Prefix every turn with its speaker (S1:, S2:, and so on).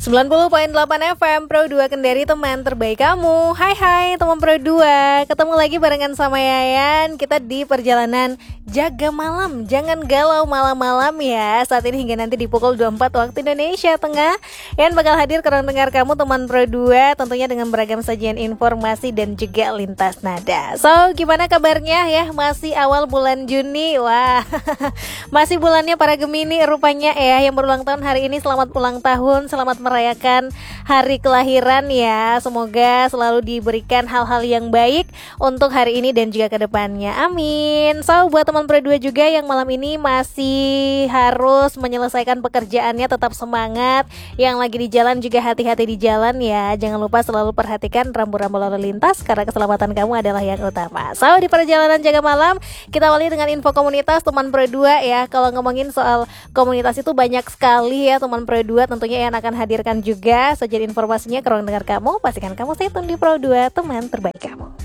S1: 90.8 FM Pro 2 Kendari, teman terbaik kamu. Hai teman Pro 2, ketemu lagi barengan sama Yayan. Kita di perjalanan jaga malam, jangan galau malam-malam ya. Saat ini hingga nanti di pukul 24 waktu Indonesia Tengah, Yayan bakal hadir ke ruang dengar kamu teman Pro 2, tentunya dengan beragam sajian informasi dan juga lintas nada. So, gimana kabarnya ya? Masih awal bulan Juni. Wah, masih bulannya para Gemini rupanya ya. Yang berulang tahun hari ini, selamat ulang tahun, selamat merayakan hari kelahiran ya. Semoga selalu diberikan hal-hal yang baik untuk hari ini dan juga ke depannya. Amin. So, buat teman Pro 2 juga yang malam ini masih harus menyelesaikan pekerjaannya, tetap semangat. Yang lagi di jalan juga hati-hati di jalan ya. Jangan lupa selalu perhatikan rambu-rambu lalu lintas karena keselamatan kamu adalah yang utama. So, di perjalanan jaga malam kita awali dengan info komunitas teman Pro 2 ya. Kalau ngomongin soal komunitas itu banyak sekali ya teman Pro 2, tentunya yang akan hadirkan juga sajian informasinya ke ruang dengar kamu. Pastikan kamu stay tune di Pro 2, teman terbaik kamu.